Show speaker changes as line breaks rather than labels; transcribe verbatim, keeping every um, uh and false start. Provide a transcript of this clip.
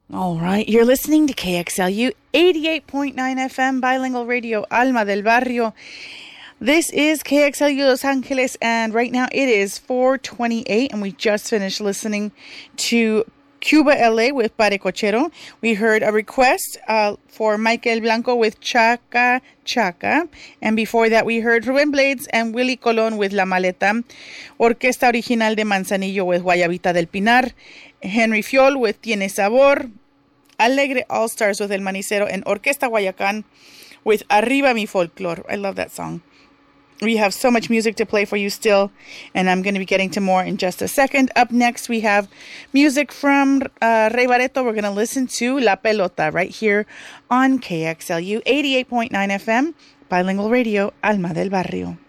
All right, you're listening to K X L U eighty-eight point nine F M, bilingual radio, Alma del Barrio. This is K X L U Los Angeles, and right now it is four twenty-eight, and we just finished listening to Cuba L A with Pare Cochero. We heard a request uh, for Michael Blanco with Chaca Chaca, and before that we heard Rubén Blades and Willy Colón with La Maleta, Orquesta Original de Manzanillo with Guayabita del Pinar, Henry Fiol with Tiene Sabor, Alegre All-Stars with El Manicero, and Orquesta Guayacán with Arriba Mi Folklore. I love that song. We have so much music to play for you still, and I'm going to be getting to more in just a second. Up next, we have music from uh, Rey Barreto. We're going to listen to La Pelota right here on K X L U eighty-eight point nine F M, bilingual radio, Alma del Barrio.